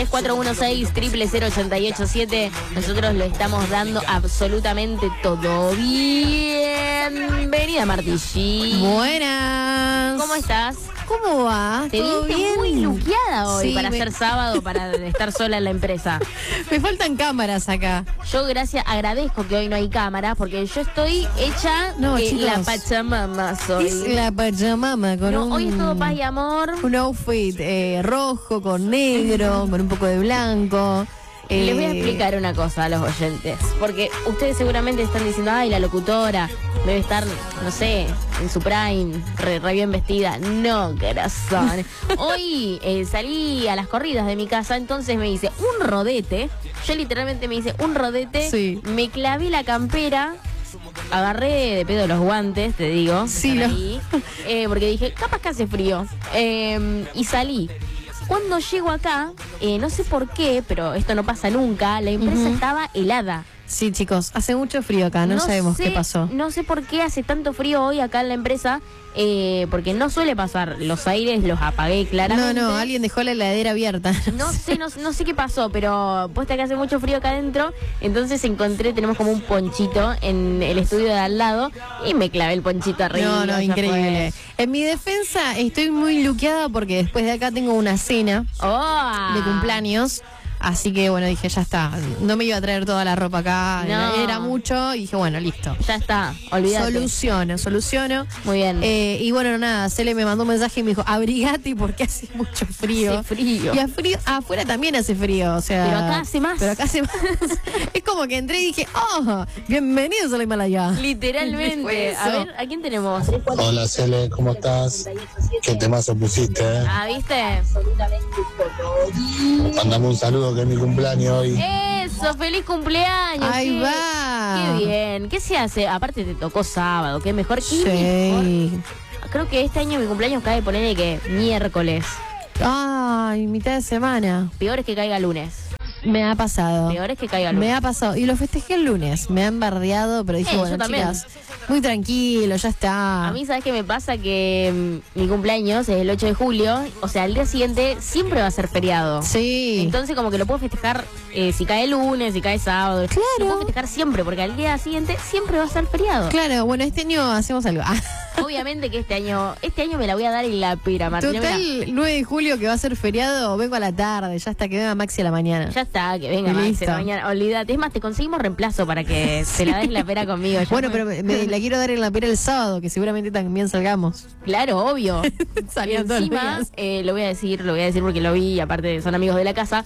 416-000-887. Nosotros lo estamos dando absolutamente todo. Bienvenida, Martilli. Buenas. ¿Cómo estás? ¿Cómo va? Te ¿Todo viste bien? muy luqueada hoy, Sí, para ser sábado, para estar sola en la empresa. Me faltan cámaras acá. Yo agradezco que hoy no hay cámaras, porque yo estoy hecha chicos, la pachamama soy. Es la pachamama con Hoy es todo paz y amor. un outfit rojo con negro, con un poco de blanco. Les voy a explicar una cosa a los oyentes, porque ustedes seguramente están diciendo, ay, la locutora debe estar, no sé, en su prime, re bien vestida. No, corazón. Hoy salí a las corridas de mi casa, entonces me hice un rodete. Yo literalmente me hice un rodete, Sí. Me clavé la campera, agarré de pedo los guantes, te digo, Sí, ahí, porque dije, capaz que hace frío, y salí. Cuando llego acá, no sé por qué, pero esto no pasa nunca, la empresa estaba helada. Sí, chicos, hace mucho frío acá, no sabemos qué pasó. No sé por qué hace tanto frío hoy acá en la empresa, porque no suele pasar. Los aires los apagué claramente. No, alguien dejó la heladera abierta. No sé qué pasó, pero puesta que hace mucho frío acá adentro, entonces tenemos como un ponchito en el estudio de al lado y me clavé el ponchito arriba. No, increíble. En mi defensa estoy muy luqueada porque después de acá tengo una cena de cumpleaños. Así que bueno, dije, ya está. No me iba a traer toda la ropa acá. No. Era mucho. Y dije, bueno, listo. Ya está, olvídate. Soluciono. Muy bien. Y bueno, nada, Cele me mandó un mensaje y me dijo, abrigate porque hace mucho frío. Hace frío. Y afuera también hace frío, o sea. Pero acá hace más. Es como que entré y dije, oh, bienvenidos a la Himalaya. Literalmente. A ver, ¿a quién tenemos? Hola Cele, ¿cómo estás? ¿Qué temazo pusiste? Ah, ¿viste? Mandame un saludo que es mi cumpleaños hoy. Eso, feliz cumpleaños. Ahí va. Qué bien. ¿Qué se hace? Aparte te tocó sábado, qué mejor. Sí. Mejor. Creo que este año mi cumpleaños cae, ponele que miércoles. Ay, mitad de semana. Peor es que caiga lunes. Me ha pasado. Peor es que caiga lunes. Me ha pasado. Y lo festejé el lunes. Me han bardeado, pero dije, yo bueno, también. chicas, muy tranquilo, ya está. A mí, ¿sabes qué me pasa? Que mi cumpleaños es el 8 de julio. O sea, el día siguiente siempre va a ser feriado. Sí. Entonces como que lo puedo festejar si cae lunes, si cae sábado. Claro. Lo puedo festejar siempre, porque al día siguiente siempre va a ser feriado. Claro, bueno, este año hacemos algo. Obviamente que este año me la voy a dar en la pera, Martina. Total, 9 de julio que va a ser feriado, vengo a la tarde, ya hasta que venga Maxi a la mañana. Ya está, que venga Maxi mañana. Olvídate. Es más, te conseguimos reemplazo para que se la des en la pera conmigo. Bueno, pero me la quiero dar en la pera el sábado, que seguramente también salgamos. Claro, obvio. Saliendo todos los Encima, días. lo voy a decir porque lo vi, aparte son amigos de la casa.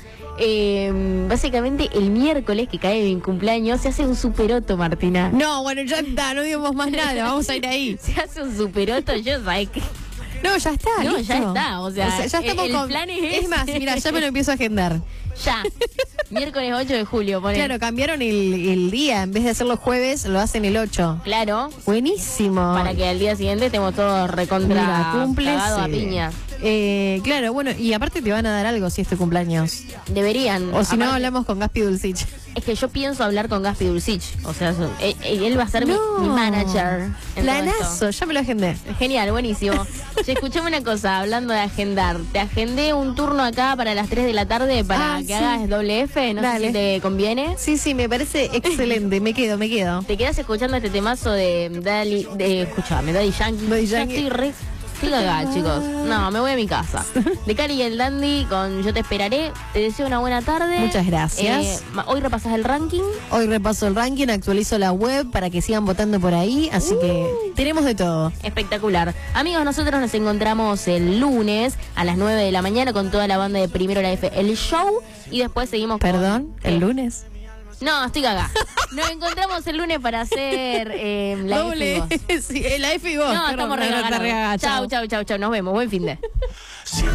Básicamente el miércoles que cae mi cumpleaños se hace un superoto, Martina. No, bueno, ya está, no digamos más nada, vamos a ir ahí. Se hace un superoto, yo sabes que... No, ya está, No, listo. ya está, o sea, ya estamos el plan es Es más, mira, ya me lo empiezo a agendar. Ya, miércoles 8 de julio, poné. Claro, cambiaron el día, en vez de hacerlo jueves, lo hacen el 8. Claro, Buenísimo. para que al día siguiente estemos todos recontra Mira, cumple, cagados a sí. piña. Claro, bueno, y aparte te van a dar algo si es tu cumpleaños. Deberían. O si no, Aparte, hablamos con Gaspi Dulcich. es que yo pienso hablar con Gaspi Dulcich. O sea, él va a ser mi manager. en todo Planazo, ya me lo agendé. esto. Genial, buenísimo. Che, escuchame una cosa, hablando de agendar. Te agendé un turno acá para las 3 de la tarde para que sí. hagas doble F. No Dale. sé si te conviene. Sí, me parece excelente. Me quedo. Te quedas escuchando este temazo de Daddy Yankee. Daddy Ya Yankee. estoy cagada, chicos. No, me voy a mi casa. De Cali y el Dandy con Yo te esperaré. Te deseo una buena tarde. Muchas gracias. Hoy repasás el ranking. Hoy repaso el ranking, actualizo la web para que sigan votando por ahí. Así que tenemos de todo. Espectacular. Amigos, nosotros nos encontramos el lunes a las 9 de la mañana con toda la banda de Primero la F, el show. Y después seguimos Perdón, con... el lunes. No, estoy cagada. Nos encontramos el lunes para hacer la Doble. F y vos. Sí, la F y vos. No, estamos Perdón, regagados. Chau. Nos vemos. Buen fin de.